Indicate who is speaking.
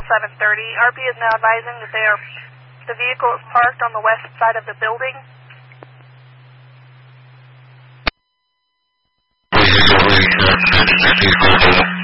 Speaker 1: 730. RP is now advising that the vehicle is parked on the west side of the building.